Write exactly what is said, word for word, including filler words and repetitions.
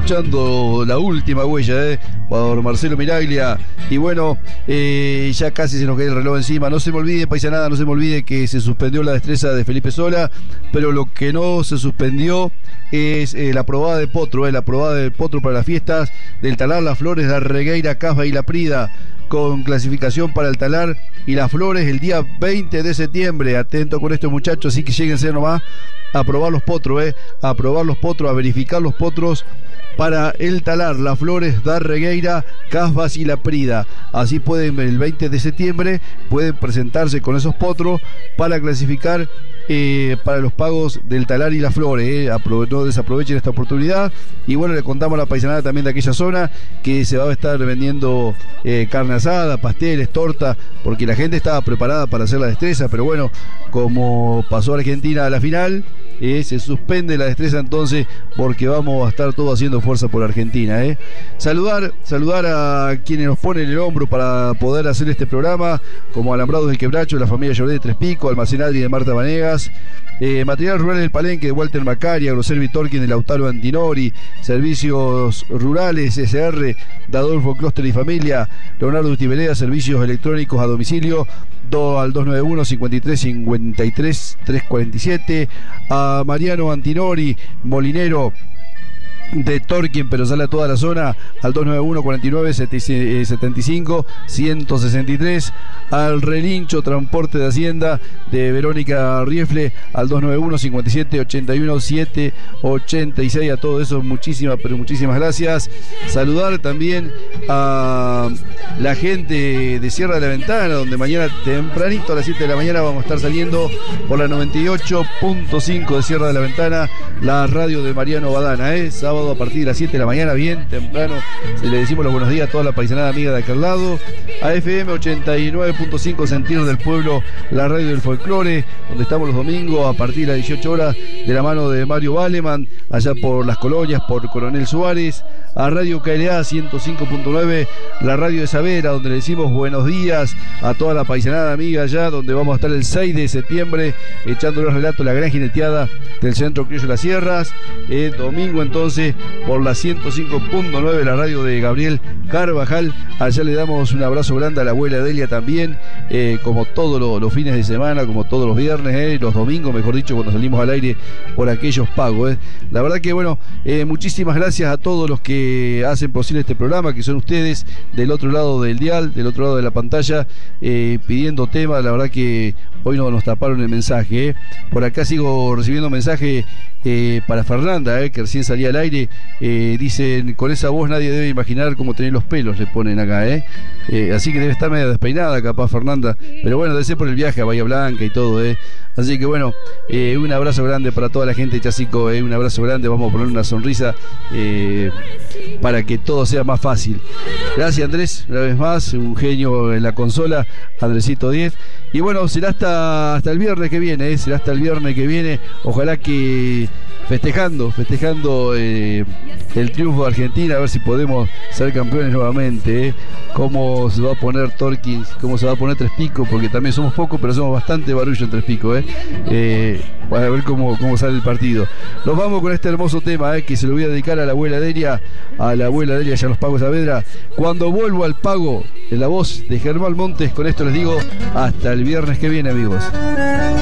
escuchando La Última Huella, eh, por Marcelo Miraglia. Y bueno, eh, ya casi se nos cae el reloj encima. No se me olvide, paisanada, no se me olvide que se suspendió la destreza de Felipe Sola, pero lo que no se suspendió es eh, la probada de potro, eh, la probada de potro para las fiestas del Talar, Las Flores, La Regueira, Casba y La Prida, con clasificación para el Talar y Las Flores el día veinte de septiembre. Atento con esto, muchachos, así que lléguense nomás a probar los potros, eh, a probar los potros, a verificar los potros para el Talar, Las Flores, Da Regueira, Casbas y La Prida. Así pueden, el veinte de septiembre, pueden presentarse con esos potros para clasificar Eh, para los pagos del Talar y Las Flores, eh. Aprove no desaprovechen esta oportunidad. Y bueno, le contamos a la paisanada también de aquella zona que se va a estar vendiendo eh, carne asada, pasteles, torta, porque la gente estaba preparada para hacer la destreza, pero bueno, como pasó Argentina a la final, eh, se suspende la destreza entonces, porque vamos a estar todos haciendo fuerza por Argentina, eh. Saludar, saludar a quienes nos ponen el hombro para poder hacer este programa, como Alambrados del Quebracho, la familia Lloré de Tres Picos, Almacenadri de Marta Vanegas, Eh, Material Rural del Palenque de Walter Macari, Agroservi Torquín de Lautaro Antinori, Servicios Rurales S R de Adolfo Clóster y Familia, Leonardo Utivelea, Servicios Electrónicos a Domicilio do, al dos nueve uno, cincuenta y tres, cincuenta y tres, trescientos cuarenta y siete, a Mariano Antinori, Molinero de Torquín, pero sale a toda la zona, al dos nueve uno, cuarenta y nueve, setenta y cinco, ciento sesenta y tres, al Relincho Transporte de Hacienda de Verónica Riefle, al dos nueve uno, cincuenta y siete, ochenta y uno, setecientos ochenta y seis. A todo eso, muchísimas, pero muchísimas gracias. Saludar también a la gente de Sierra de la Ventana, donde mañana tempranito a las siete de la mañana vamos a estar saliendo por la noventa y ocho punto cinco de Sierra de la Ventana, la radio de Mariano Badana, ¿eh? Sábado a partir de las siete de la mañana, bien temprano. Le decimos los buenos días a toda la paisanada amiga de aquel lado. A F M ochenta y nueve punto cinco Sentidos del Pueblo, la radio del folclore, donde estamos los domingos a partir de las dieciocho horas, de la mano de Mario Baleman, allá por Las Colonias, por Coronel Suárez. A Radio K L A ciento cinco punto nueve, la radio de Savera, donde le decimos buenos días a toda la paisanada amiga allá, donde vamos a estar el seis de septiembre echando los relatos La Gran Jineteada del Centro Criollo de las Sierras. Eh, domingo entonces por la ciento cinco punto nueve, la radio de Gabriel Carvajal. Allá le damos un abrazo grande a la abuela Delia también, eh, como todos los, los fines de semana, como todos los viernes, eh, los domingos, mejor dicho, cuando salimos al aire por aquellos pagos. Eh. La verdad que bueno, eh, muchísimas gracias a todos los que hacen posible este programa, que son ustedes del otro lado del dial, del otro lado de la pantalla, eh, pidiendo temas. La verdad que hoy no nos taparon el mensaje, eh. Por acá sigo recibiendo mensaje eh, para Fernanda, eh, que recién salía al aire. Eh, dicen, con esa voz nadie debe imaginar cómo tener los pelos, le ponen acá, eh. Eh, así que debe estar medio despeinada capaz Fernanda, pero bueno, debe ser por el viaje a Bahía Blanca y todo, eh. Así que bueno, eh, un abrazo grande para toda la gente de Chacico, eh, un abrazo grande. Vamos a poner una sonrisa eh, para que todo sea más fácil. Gracias, Andrés, una vez más, un genio en la consola, Andresito diez. Y bueno, será hasta, hasta el viernes que viene, eh, será hasta el viernes que viene. Ojalá que festejando, festejando eh, el triunfo de Argentina, a ver si podemos ser campeones nuevamente, eh. Cómo se va a poner Torquín, cómo se va a poner Tres Picos, porque también somos pocos, pero somos bastante barullo en Tres Picos, eh. Eh, para ver cómo, cómo sale el partido. Nos vamos con este hermoso tema, eh, que se lo voy a dedicar a la abuela Delia, a la abuela Delia, ya los Pagos Saavedra. Cuando vuelvo al pago, en la voz de Germán Montes. Con esto les digo hasta el viernes que viene, amigos.